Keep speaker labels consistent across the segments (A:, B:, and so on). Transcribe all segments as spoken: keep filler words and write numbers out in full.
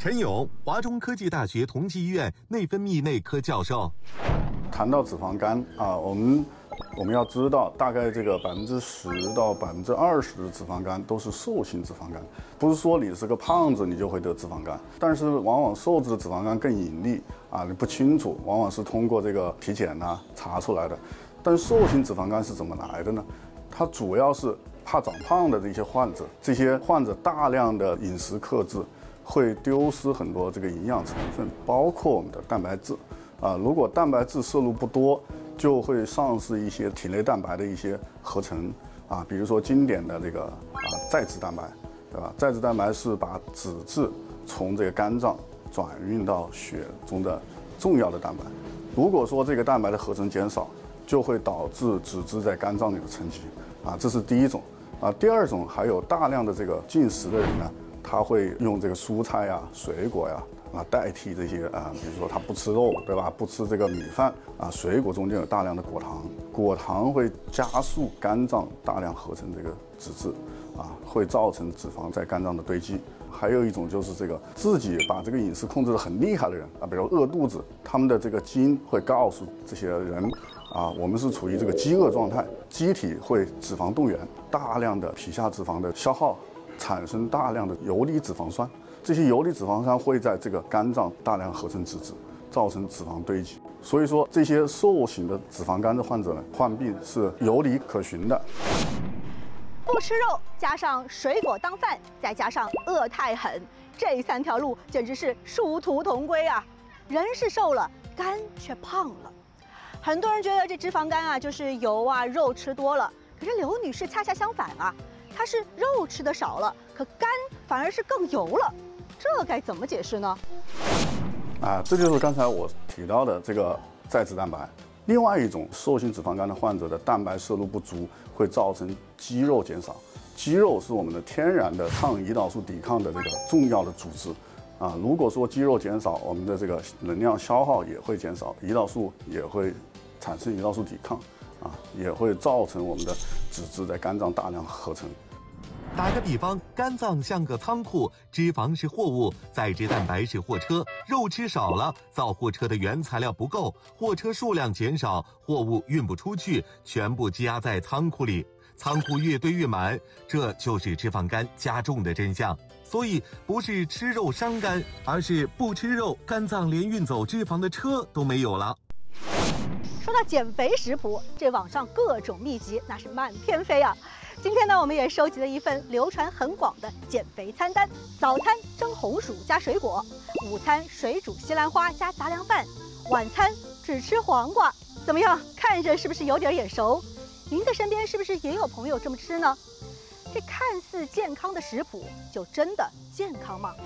A: 陈勇，华中科技大学同济医院内分泌内科教授。
B: 谈到脂肪肝啊，我们我们要知道，大概这个百分之十到百分之二十的脂肪肝都是瘦性脂肪肝，不是说你是个胖子你就会得脂肪肝，但是往往瘦子的脂肪肝更隐匿啊，你不清楚，往往是通过这个体检呐、啊、查出来的。但瘦性脂肪肝是怎么来的呢？它主要是怕长胖的这些患者，这些患者大量的饮食克制，会丢失很多这个营养成分，包括我们的蛋白质。啊，如果蛋白质摄入不多，就会丧失一些体内蛋白的一些合成啊，比如说经典的这个啊载脂蛋白，对吧？载脂蛋白是把脂质从这个肝脏转运到血中的重要的蛋白。如果说这个蛋白的合成减少，就会导致脂质在肝脏里的沉积啊，这是第一种啊。第二种还有大量的这个进食的人呢，他会用这个蔬菜呀、水果呀。啊，代替这些啊，比如说他不吃肉，对吧？不吃这个米饭啊，水果中间有大量的果糖，果糖会加速肝脏大量合成这个脂质，啊，会造成脂肪在肝脏的堆积。还有一种就是这个自己把这个饮食控制得很厉害的人啊，比如饿肚子，他们的这个基因会告诉这些人啊，我们是处于这个饥饿状态，机体会脂肪动员，大量的皮下脂肪的消耗，产生大量的游离脂肪酸。这些游离脂肪酸会在这个肝脏大量合成脂质，造成脂肪堆积。所以说，这些瘦型的脂肪肝的患者呢，患病是有理可循的。
C: 不吃肉，加上水果当饭，再加上饿太狠，这三条路简直是殊途同归啊！人是瘦了，肝却胖了。很多人觉得这脂肪肝啊，就是油啊、肉吃多了。可是刘女士恰恰相反啊，她是肉吃的少了，可肝反而是更油了。这该怎么解释呢？
B: 啊，这就是刚才我提到的这个载脂蛋白。另外一种瘦性脂肪肝的患者的蛋白摄入不足，会造成肌肉减少。肌肉是我们的天然的抗胰岛素抵抗的这个重要的组织啊。如果说肌肉减少，我们的这个能量消耗也会减少，胰岛素也会产生胰岛素抵抗啊，也会造成我们的脂质在肝脏大量合成。
A: 打个比方，肝脏像个仓库，脂肪是货物，载脂蛋白是货车，肉吃少了，造货车的原材料不够，货车数量减少，货物运不出去，全部积压在仓库里，仓库越堆越满，这就是脂肪肝加重的真相。所以不是吃肉伤肝，而是不吃肉，肝脏连运走脂肪的车都没有了。
C: 说到减肥食谱，这网上各种秘籍那是满天飞啊！今天呢，我们也收集了一份流传很广的减肥餐单：早餐蒸红薯加水果，午餐水煮西兰花加杂粮饭，晚餐只吃黄瓜。怎么样？看着是不是有点眼熟？您的身边是不是也有朋友这么吃呢？这看似健康的食谱，就真的健康吗？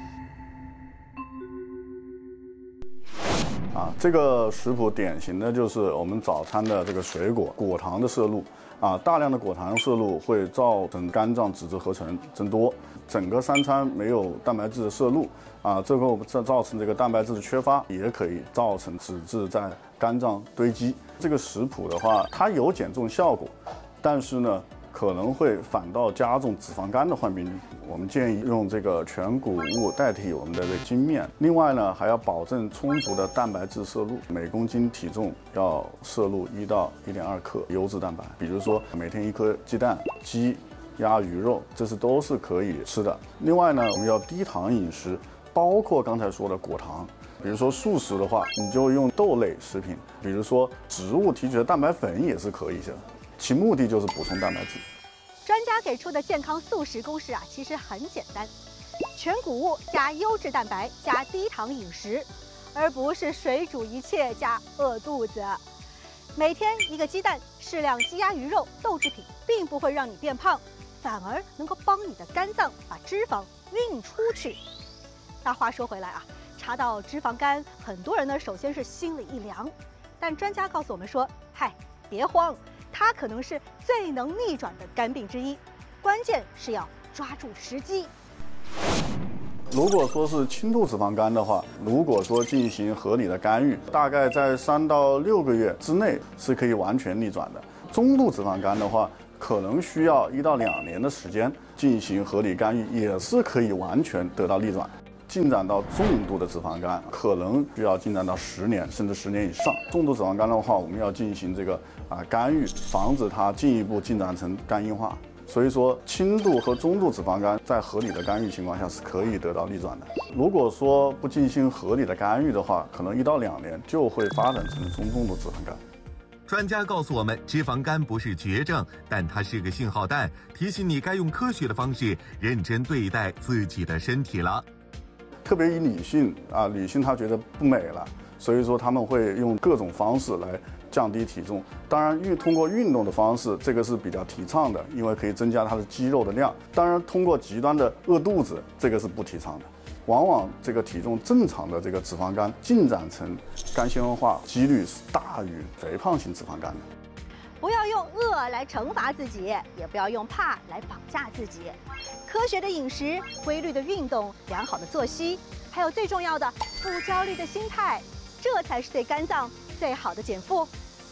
B: 啊，这个食谱典型的就是我们早餐的这个水果果糖的摄入啊，大量的果糖摄入会造成肝脏脂质合成增多，整个三餐没有蛋白质的摄入啊，这个这造成这个蛋白质的缺乏，也可以造成脂质在肝脏堆积。这个食谱的话，它有减重效果，但是呢，可能会反倒加重脂肪肝的患病率。我们建议用这个全谷物代替我们的这个精面。另外呢，还要保证充足的蛋白质摄入，每公斤体重要摄入一到一点二克优质蛋白。比如说每天一颗鸡蛋、鸡、鸭、鱼肉，这是都是可以吃的。另外呢，我们要低糖饮食，包括刚才说的果糖。比如说素食的话，你就用豆类食品，比如说植物提取的蛋白粉也是可以的。其目的就是补充蛋白质。
C: 专家给出的健康素食公式啊，其实很简单：全谷物加优质蛋白加低糖饮食，而不是水煮一切加饿肚子。每天一个鸡蛋，适量鸡鸭鱼肉豆制品，并不会让你变胖，反而能够帮你的肝脏把脂肪运出去。那话说回来啊，查到脂肪肝，很多人呢首先是心里一凉，但专家告诉我们说，嗨，别慌。它可能是最能逆转的肝病之一，关键是要抓住时机。
B: 如果说是轻度脂肪肝的话，如果说进行合理的干预，大概在三到六个月之内是可以完全逆转的。中度脂肪肝的话，可能需要一到两年的时间进行合理干预，也是可以完全得到逆转。 进展到重度的脂肪肝，可能需要进展到十年甚至十年以上。重度脂肪肝的话，我们要进行这个啊干预，防止它进一步进展成肝硬化。所以说，轻度和中度脂肪肝在合理的干预情况下是可以得到逆转的。如果说不进行合理的干预的话，可能一到两年就会发展成中重度脂肪肝。
A: 专家告诉我们，脂肪肝不是绝症，但它是个信号弹，提醒你该用科学的方式认真对待自己的身体了。
B: 特别以女性啊，女性她觉得不美了，所以说他们会用各种方式来降低体重。当然，运通过运动的方式，这个是比较提倡的，因为可以增加她的肌肉的量。当然，通过极端的饿肚子，这个是不提倡的。往往这个体重正常的这个脂肪肝进展成肝纤维化几率是大于肥胖型脂肪肝的。
C: 不要用饿来惩罚自己，也不要用怕来绑架自己。科学的饮食、规律的运动、良好的作息，还有最重要的不焦虑的心态，这才是对肝脏最好的减负。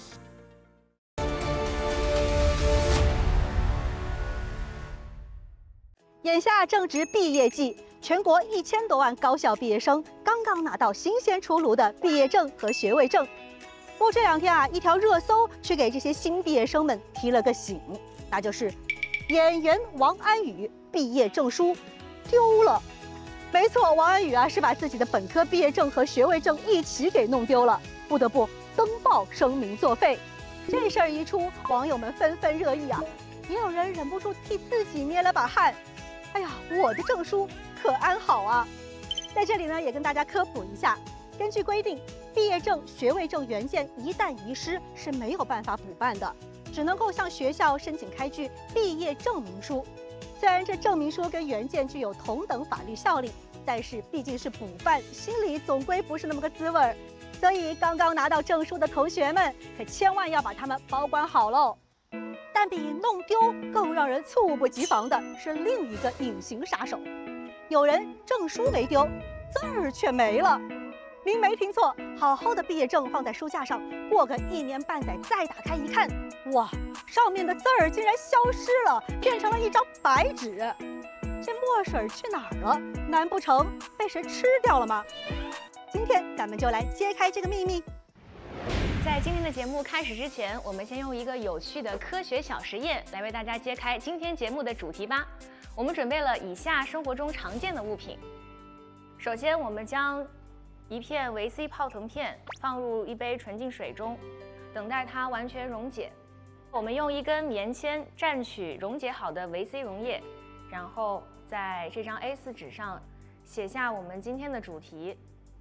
C: 眼下正值毕业季，全国一千多万高校毕业生刚刚拿到新鲜出炉的毕业证和学位证。不过这两天啊，一条热搜却给这些新毕业生们提了个醒，那就是演员王安宇毕业证书丢了。没错，王安宇啊是把自己的本科毕业证和学位证一起给弄丢了，不得不登报声明作废。这事儿一出，网友们纷纷热议啊，也有人忍不住替自己捏了把汗。哎呀，我的证书可安好啊！在这里呢，也跟大家科普一下，根据规定，毕业证、学位证原件一旦遗失是没有办法补办的，只能够向学校申请开具毕业证明书。虽然这证明书跟原件具有同等法律效力，但是毕竟是补办，心里总归不是那么个滋味儿。所以刚刚拿到证书的同学们，可千万要把它们保管好喽。但比弄丢更让人猝不及防的是另一个隐形杀手，有人证书没丢，字儿却没了。您没听错，好好的毕业证放在书架上，过个一年半载再打开一看，哇，上面的字儿竟然消失了，变成了一张白纸。这墨水去哪儿了？难不成被谁吃掉了吗？今天咱们就来揭开这个秘密。
D: 在今天的节目开始之前，我们先用一个有趣的科学小实验来为大家揭开今天节目的主题吧。我们准备了以下生活中常见的物品。首先，我们将一片维 C 泡腾片放入一杯纯净水中，等待它完全溶解。我们用一根棉签蘸取溶解好的维 C 溶液，然后在这张 A 四 纸上写下我们今天的主题。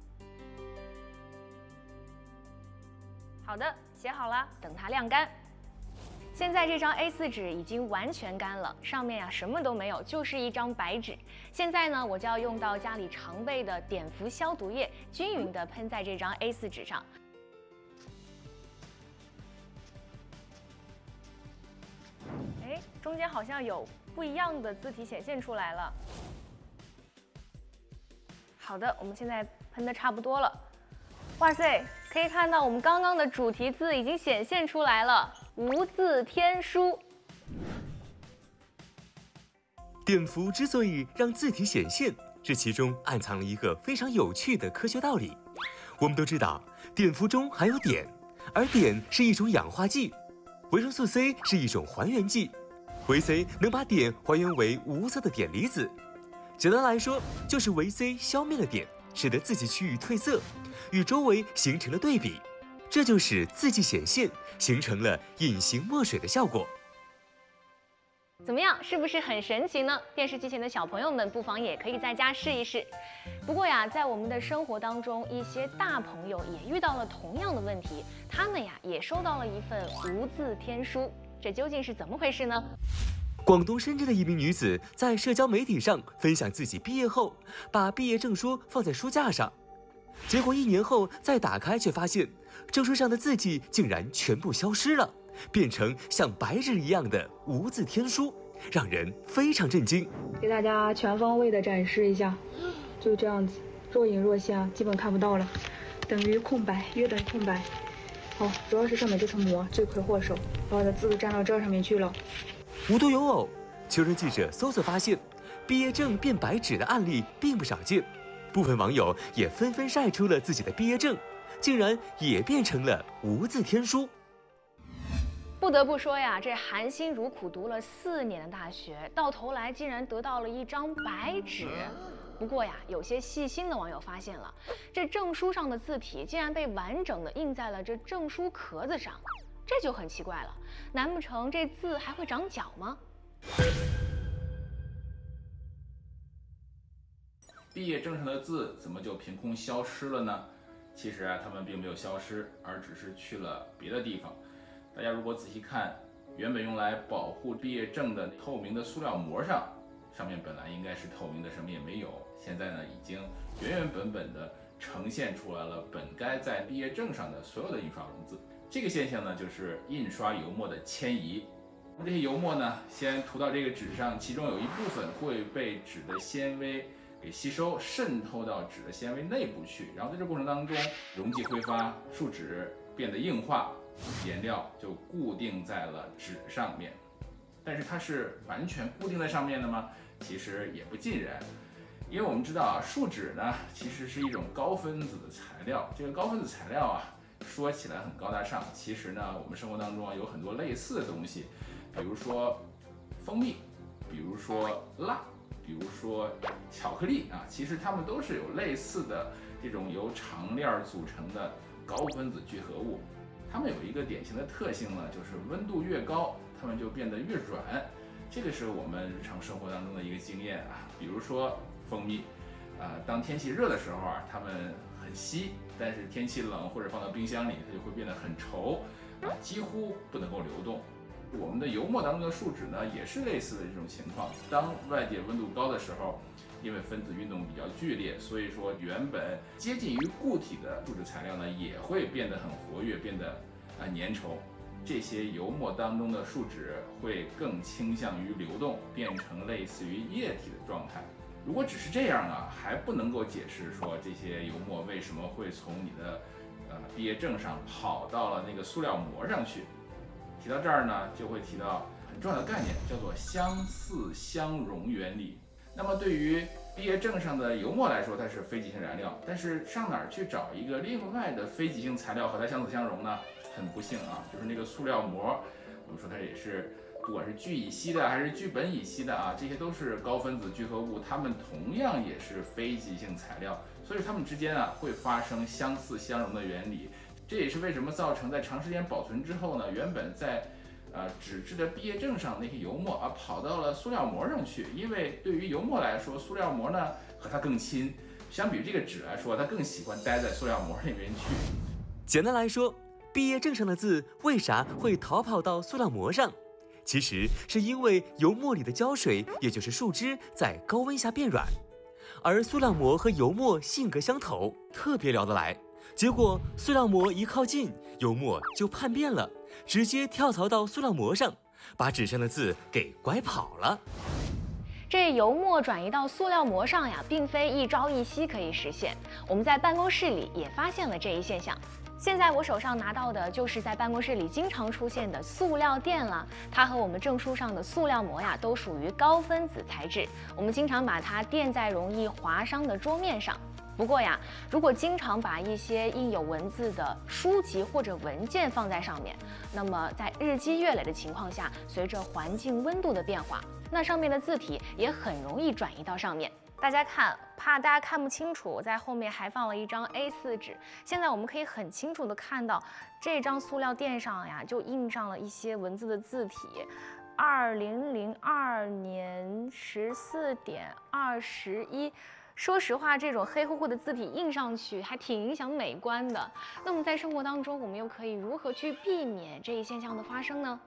D: 好的，写好了，等它晾干。现在这张 A 四 纸已经完全干了，上面呀什么都没有，就是一张白纸。现在呢，我就要用到家里常备的碘伏消毒液，均匀地喷在这张 A 四 纸上。哎，中间好像有不一样的字体显现出来了。好的，我们现在喷的差不多了。哇塞，可以看到我们刚刚的主题字已经显现出来了，无字天书。
E: 碘伏之所以让字体显现，这其中暗藏了一个非常有趣的科学道理。我们都知道，碘伏中含有碘，而碘是一种氧化剂，维生素 C 是一种还原剂，维 C 能把碘还原为无色的碘离子。简单来说，就是维 C 消灭了碘，使得字迹区域褪色，与周围形成了对比，这就使字迹显现，形成了隐形墨水的效果。
D: 怎么样，是不是很神奇呢？电视机前的小朋友们不妨也可以在家试一试。不过呀，在我们的生活当中，一些大朋友也遇到了同样的问题，他们呀也收到了一份无字天书，这究竟是怎么回事呢？
E: 广东深圳的一名女子在社交媒体上分享自己毕业后，把毕业证书放在书架上，结果一年后再打开，却发现证书上的字迹竟然全部消失了，变成像白纸一样的无字天书，让人非常震惊。
F: 给大家全方位的展示一下，就这样子，若隐若现啊，基本看不到了，等于空白，约等于空白。好，主要是上面这层膜罪魁祸首，把我的字都粘到这上面去了。
E: 无独有偶，求人记者搜索发现，毕业证变白纸的案例并不少见。 部分网友也纷纷晒出了自己的毕业证，竟然也变成了无字天书。
D: 不得不说呀，这韩心如苦读了四年的大学，到头来竟然得到了一张白纸。不过呀，有些细心的网友发现了，这证书上的字体竟然被完整的印在了这证书壳子上，这就很奇怪了。难不成这字还会长脚吗？
G: 毕业证上的字怎么就凭空消失了呢？其实啊，它们并没有消失，而只是去了别的地方。大家如果仔细看，原本用来保护毕业证的透明的塑料膜上，上面本来应该是透明的，什么也没有。现在呢，已经原原本本的呈现出来了本该在毕业证上的所有的印刷文字。这个现象呢，就是印刷油墨的迁移。那么这些油墨呢，先涂到这个纸上，其中有一部分会被纸的纤维给吸收，渗透到纸的纤维内部去，然后在这过程当中，溶剂挥发，树脂变得硬化，颜料就固定在了纸上面。但是它是完全固定在上面的吗？其实也不尽然，因为我们知道啊，树脂呢其实是一种高分子的材料。这个高分子材料啊，说起来很高大上，其实呢，我们生活当中啊有很多类似的东西，比如说蜂蜜，比如说蜡，比如说巧克力啊，其实它们都是有类似的这种由长链组成的高分子聚合物。它们有一个典型的特性呢，就是温度越高，它们就变得越软。这个是我们日常生活当中的一个经验啊，比如说蜂蜜，啊、呃，当天气热的时候啊，它们很稀，但是天气冷或者放到冰箱里，它就会变得很稠，啊，几乎不能够流动。我们的油墨当中的树脂呢，也是类似的这种情况。当外界温度高的时候，因为分子运动比较剧烈，所以说原本接近于固体的树脂材料呢，也会变得很活跃，变得啊粘稠。这些油墨当中的树脂会更倾向于流动，变成类似于液体的状态。如果只是这样啊，还不能够解释说这些油墨为什么会从你的呃毕业证上跑到了那个塑料膜上去。提到这儿呢，就会提到很重要的概念，叫做相似相容原理。那么对于毕业证上的油墨来说，它是非极性燃料，但是上哪儿去找一个另外的非极性材料和它相似相容呢？很不幸啊，就是那个塑料膜，我们说它也是，不管是聚乙烯的还是聚苯乙烯的啊，这些都是高分子聚合物，它们同样也是非极性材料，所以它们之间啊会发生相似相容的原理。这也是为什么造成在长时间保存之后呢，原本在呃纸质的毕业证上那些油墨啊跑到了塑料膜上去，因为对于油墨来说，塑料膜呢和它更亲，相比于这个纸来说，它更喜欢待在塑料膜里面去。
E: 简单来说，毕业证上的字为啥会逃跑到塑料膜上？其实是因为油墨里的胶水，也就是树脂，在高温下变软，而塑料膜和油墨性格相投，特别聊得来。结果塑料膜一靠近，油墨就叛变了，直接跳槽到塑料膜上，把纸上的字给拐跑了。
D: 这油墨转移到塑料膜上呀，并非一朝一夕可以实现。我们在办公室里也发现了这一现象。现在我手上拿到的就是在办公室里经常出现的塑料垫了，它和我们证书上的塑料膜呀，都属于高分子材质，我们经常把它垫在容易划伤的桌面上。不过呀，如果经常把一些印有文字的书籍或者文件放在上面，那么在日积月累的情况下，随着环境温度的变化，那上面的字体也很容易转移到上面。大家看，怕大家看不清楚，我在后面还放了一张 A 四 纸。现在我们可以很清楚地看到，这张塑料垫上呀，就印上了一些文字的字体。二零零二年十四点二十一。说实话，这种黑乎乎的字体印上去还挺影响美观的。那么在生活当中，我们又可以如何去避免这一现象的发生呢？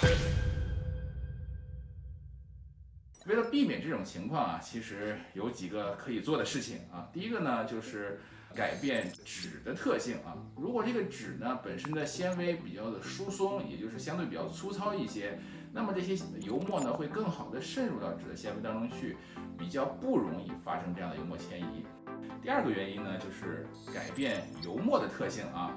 G: 为了避免这种情况啊，其实有几个可以做的事情啊。第一个呢，就是改变纸的特性啊。如果这个纸呢本身的纤维比较的疏松，也就是相对比较粗糙一些，那么这些油墨呢会更好的渗入到纸的纤维当中去，比较不容易发生这样的油墨迁移。第二个原因呢，就是改变油墨的特性啊。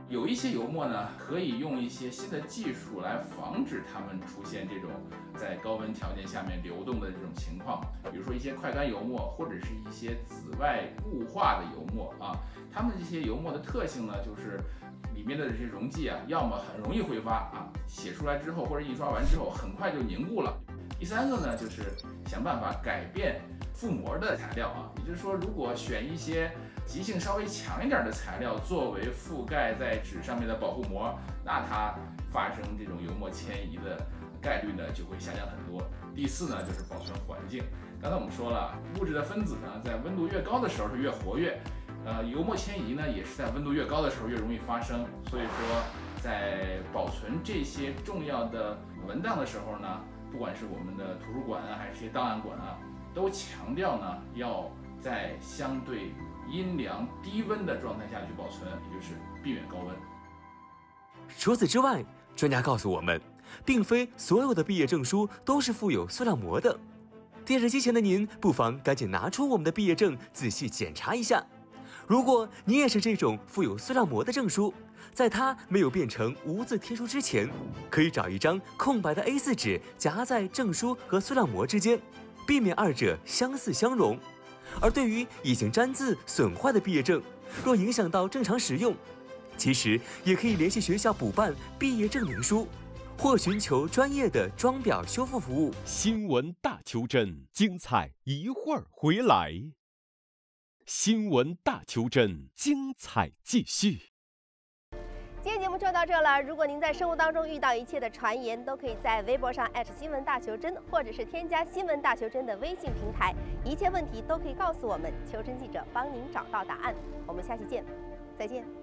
G: 有一些油墨呢，可以用一些新的技术来防止它们出现这种在高温条件下面流动的这种情况。比如说一些快干油墨，或者是一些紫外雾化的油墨啊，它们这些油墨的特性呢，就是里面的这些溶剂啊，要么很容易挥发啊，写出来之后或者印刷完之后很快就凝固了。第三个呢，就是想办法改变覆膜的材料啊，也就是说，如果选一些极性稍微强一点的材料作为覆盖在纸上面的保护膜，那它发生这种油墨迁移的概率呢就会下降很多。第四呢，就是保存环境。刚才我们说了，物质的分子呢，在温度越高的时候是越活跃，呃，油墨迁移呢也是在温度越高的时候越容易发生。所以说，在保存这些重要的文档的时候呢，不管是我们的图书馆啊，还是一些档案馆啊，都强调呢要在相对阴凉低温的状态下去保存，也就是避免高温。
E: 除此之外，专家告诉我们，并非所有的毕业证书都是附有塑料膜的。电视机前的您，不妨赶紧拿出我们的毕业证，仔细检查一下。如果你也是这种附有塑料膜的证书，在它没有变成无字天书之前，可以找一张空白的 A 四 纸夹在证书和塑料膜之间，避免二者相似相容。而对于已经沾字损坏的毕业证，若影响到正常使用，其实也可以联系学校补办毕业证明书，或寻求专业的装裱修复服务。
H: 新闻大求真，精彩一会儿回来。新闻大求真，精彩继续。
I: 今天节目就到这了。如果您在生活当中遇到一切的传言，都可以在微博上艾特新闻大求真，或者是添加新闻大求真的微信平台，一切问题都可以告诉我们，求真记者帮您找到答案。我们下期见，再见。